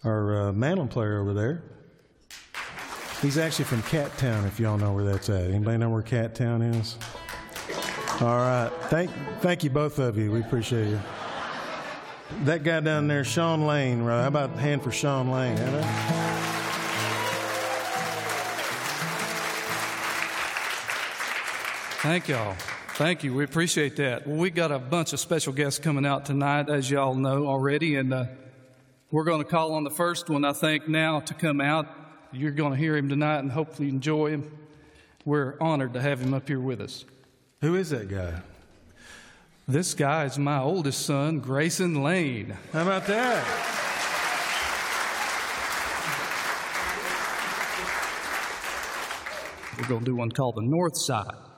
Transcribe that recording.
our mandolin player over there. He's actually from Cat Town, if y'all know where that's at. Anybody know where Cat Town is? All right. Thank you, both of you. We appreciate you. That guy down there, Sean Lane, right? How about a hand for Sean Lane? Thank y'all. Thank you. We appreciate that. Well, we got a bunch of special guests coming out tonight, as y'all know already, and we're going to call on the first one, I think, now to come out. You're going to hear him tonight and hopefully enjoy him. We're honored to have him up here with us. Who is that guy? This guy is my oldest son, Grayson Lane. How about that? We're going to do one called The North Side.